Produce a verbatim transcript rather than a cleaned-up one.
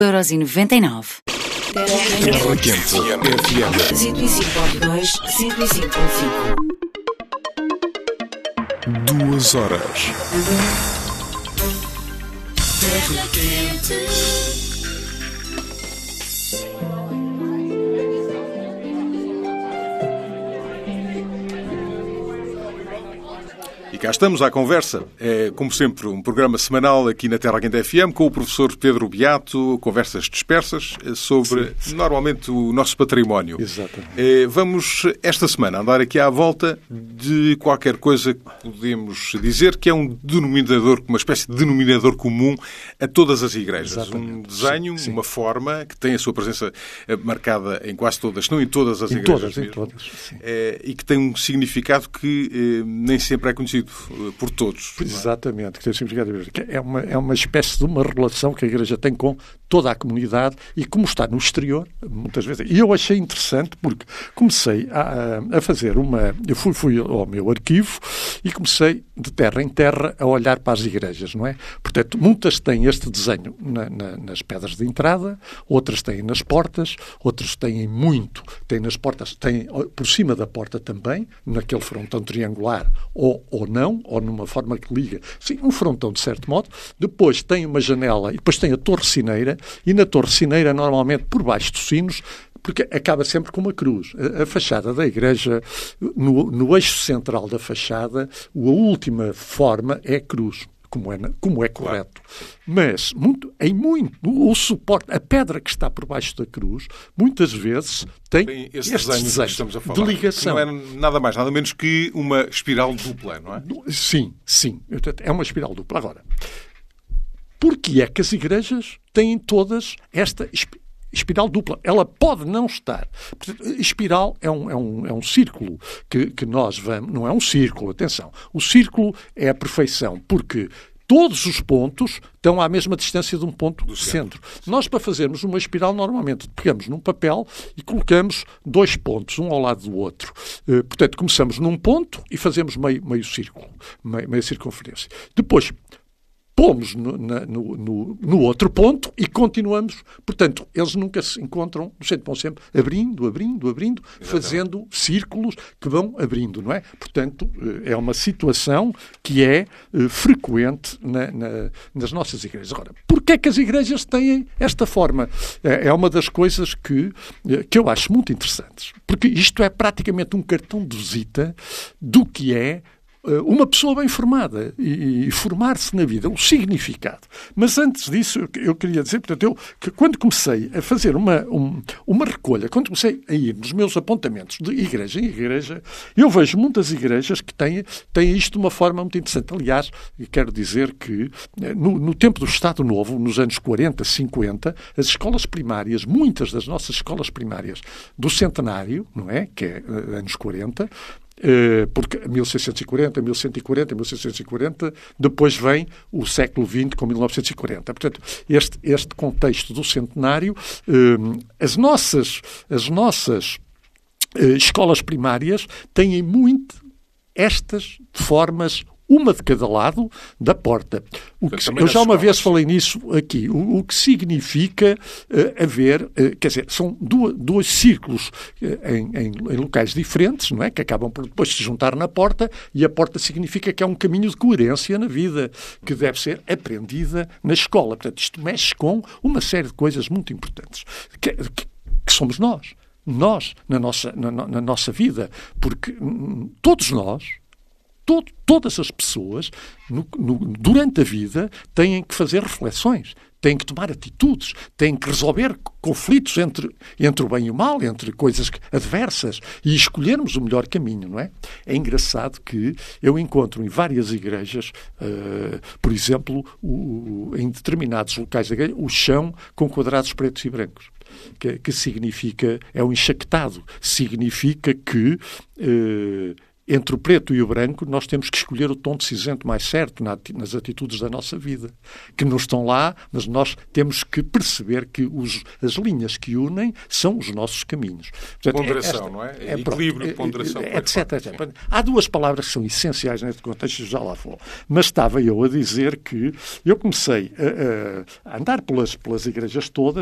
euros e noventa e nove. Terra Quente F M cento e cinco ponto dois, cento e cinco ponto cinco. Duas horas. Terra Quente. E cá estamos à conversa. É, como sempre, um programa semanal aqui na Terra Quente F M com o professor Pedro Beato, conversas dispersas sobre, sim, sim. normalmente, o nosso património. Exatamente. É, vamos, esta semana, andar aqui à volta de qualquer coisa que podemos dizer que é um denominador, uma espécie de denominador comum a todas as igrejas. Exatamente. Um desenho, sim, sim. uma forma que tem a sua presença marcada em quase todas, não em todas as em igrejas todas, mesmo, em todas, sim. É, e que tem um significado que é, nem sempre é conhecido por todos. Exatamente, que tem significado. É uma, é uma espécie de uma relação que a Igreja tem com toda a comunidade e como está no exterior, muitas vezes. E eu achei interessante porque comecei a, a fazer uma... Eu fui, fui ao meu arquivo e comecei de terra em terra a olhar para as igrejas, não é? Portanto, muitas têm este desenho na, na, nas pedras de entrada, outras têm nas portas, outras têm muito, têm nas portas, têm por cima da porta também, naquele frontão triangular, ou, ou não, ou numa forma que liga. Sim, um frontão, de certo modo. Depois tem uma janela e depois tem a torre sineira, e na torre sineira, normalmente, por baixo dos sinos, porque acaba sempre com uma cruz. A, a fachada da igreja, no, no eixo central da fachada, a última forma é a cruz, como é, como é correto. Mas, muito, em muito, o suporte, a pedra que está por baixo da cruz, muitas vezes tem, tem esse desenho, desenho que estamos a falar, de ligação. Que não é nada mais, nada menos que uma espiral dupla, não é? Sim, sim. É uma espiral dupla. Agora, porque é que as igrejas têm todas esta espiral dupla? Ela pode não estar. Espiral é um, é um, é um círculo que, que nós vamos... Não é um círculo, atenção. O círculo é a perfeição, porque todos os pontos estão à mesma distância de um ponto do centro. centro. Nós, para fazermos uma espiral, normalmente pegamos num papel e colocamos dois pontos, um ao lado do outro. Uh, portanto, começamos num ponto e fazemos meio, meio círculo, meio, meio circunferência. Depois, pomos no, na, no, no, no outro ponto e continuamos. Portanto, eles nunca se encontram no centro, vão sempre abrindo, abrindo, abrindo, exatamente, fazendo círculos que vão abrindo, não é? Portanto, é uma situação que é uh, frequente na, na, nas nossas igrejas. Agora, porquê é que as igrejas têm esta forma? É, é uma das coisas que, que eu acho muito interessantes. Porque isto é praticamente um cartão de visita do que é uma pessoa bem formada e, e formar-se na vida, o significado. Mas antes disso, eu, eu queria dizer, portanto, eu, que quando comecei a fazer uma, um, uma recolha, quando comecei a ir nos meus apontamentos de igreja em igreja, eu vejo muitas igrejas que têm, têm isto de uma forma muito interessante. Aliás, quero dizer que no, no tempo do Estado Novo, nos anos quarenta, cinquenta, as escolas primárias, muitas das nossas escolas primárias do centenário, não é? Que é anos quarenta, porque mil seiscentos e quarenta, mil cento e quarenta, mil seiscentos e quarenta, depois vem o século vinte com mil novecentos e quarenta. Portanto, este, este contexto do centenário, as nossas, as nossas escolas primárias têm muito estas formas, uma de cada lado da porta. O que, eu já uma vez falei nisso aqui. O, o que significa uh, haver, uh, quer dizer, são duas, dois círculos uh, em, em, em locais diferentes, não é? Que acabam por depois se juntar na porta, e a porta significa que é um caminho de coerência na vida, que deve ser aprendida na escola. Portanto, isto mexe com uma série de coisas muito importantes, que, que, que somos nós. Nós, na nossa, na, na nossa vida. Porque hum, todos nós, Todo, todas as pessoas, no, no, durante a vida, têm que fazer reflexões, têm que tomar atitudes, têm que resolver conflitos entre, entre o bem e o mal, entre coisas adversas, e escolhermos o melhor caminho, não é? É engraçado que eu encontro em várias igrejas, uh, por exemplo, o, em determinados locais da igreja, o chão com quadrados pretos e brancos. Que, que significa, é um enxaquetado, significa que uh, entre o preto e o branco, nós temos que escolher o tom de cinzento mais certo nas atitudes da nossa vida, que não estão lá, mas nós temos que perceber que os, as linhas que unem são os nossos caminhos. Portanto, ponderação, esta, não é? é Equilíbrio, pronto, ponderação. Etc, etcétera. Há duas palavras que são essenciais neste contexto, já lá vou. Mas estava eu a dizer que eu comecei a, a andar pelas, pelas igrejas todas,